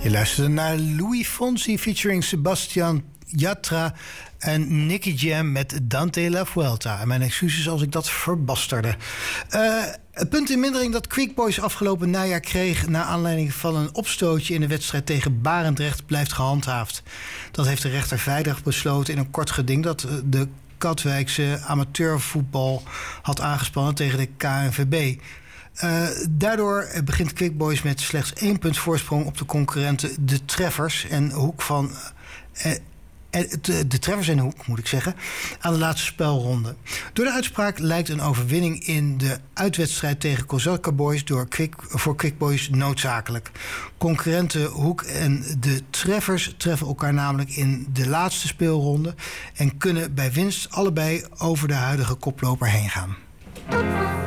Je luisterde naar Louis Fonsi featuring Sebastian Yatra en Nicky Jam met Dante La Vuelta. En mijn excuses als ik dat verbasterde. Het punt in mindering dat Quick Boys afgelopen najaar kreeg naar aanleiding van een opstootje in de wedstrijd tegen Barendrecht blijft gehandhaafd. Dat heeft de rechter vrijdag besloten in een kort geding dat de Katwijkse amateurvoetbal had aangespannen tegen de KNVB. Daardoor begint Quick Boys met slechts 1 punt voorsprong op de concurrenten de Treffers en Hoek van... de Treffers en Hoek, moet ik zeggen, aan de laatste spelronde. Door de uitspraak lijkt een overwinning in de uitwedstrijd tegen Kozakka Boys voor Quick Boys noodzakelijk. Concurrenten Hoek en de Treffers treffen elkaar namelijk in de laatste speelronde en kunnen bij winst allebei over de huidige koploper heen gaan.